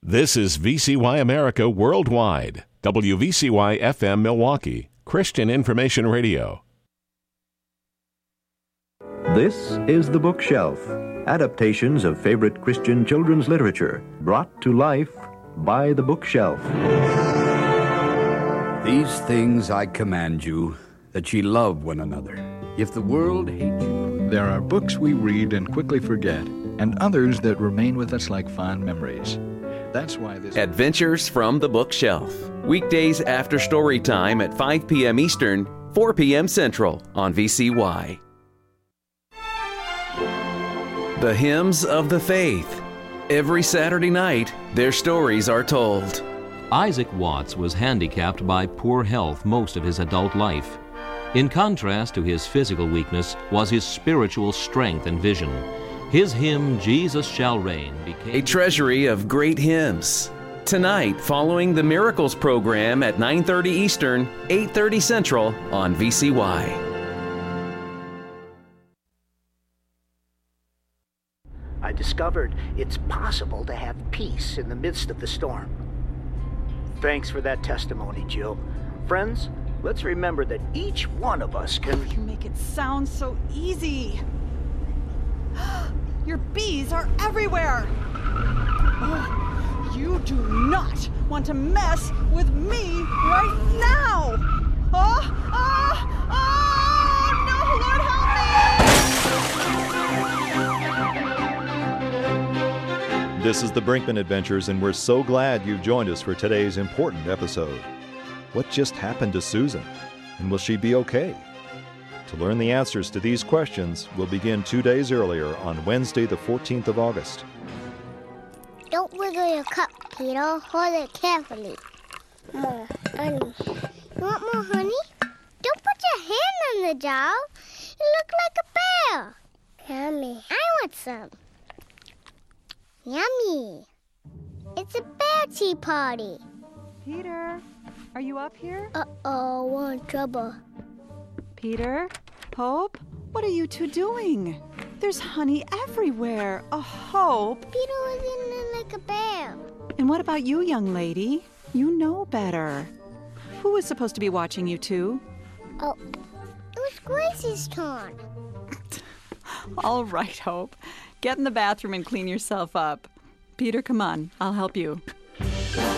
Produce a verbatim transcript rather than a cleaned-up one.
This is V C Y America Worldwide, W V C Y F M Milwaukee, Christian Information Radio. This is The Bookshelf, adaptations of favorite Christian children's literature, brought to life by The Bookshelf. These things I command you, that ye love one another. If the world hate you... There are books we read and quickly forget, and others that remain with us like fond memories. That's why this... Adventures from the Bookshelf. Weekdays after story time at five p.m. Eastern, four p.m. Central on V C Y. The Hymns of the Faith. Every Saturday night, their stories are told. Isaac Watts was handicapped by poor health most of his adult life. In contrast to his physical weakness was his spiritual strength and vision. His hymn, Jesus Shall Reign, became a treasury of great hymns. Tonight, following the Miracles program at nine thirty Eastern, eight thirty Central on V C Y. I discovered it's possible to have peace in the midst of the storm. Thanks for that testimony, Jill. Friends, let's remember that each one of us can... You make it sound so easy. Your bees are everywhere. Oh, you do not want to mess with me right now. Oh, oh, oh, no, Lord, help me. This is the Brinkman Adventures, and we're so glad you've joined us for today's important episode. What just happened to Susan? And will she be okay? To learn the answers to these questions, we'll begin two days earlier on Wednesday, the fourteenth of August. Don't wiggle your cup, Peter. Hold it carefully. More honey. You want more honey? Don't put your hand on the jar. You look like a bear. Yummy. I want some. Yummy. It's a bear tea party. Peter, are you up here? Uh-oh, we're in trouble. Peter, Hope, what are you two doing? There's honey everywhere. A Hope. Peter was in there like a bear. And what about you, young lady? You know better. Who was supposed to be watching you two? Oh, it was Gracie's turn. All right, Hope. Get in the bathroom and clean yourself up. Peter, come on. I'll help you.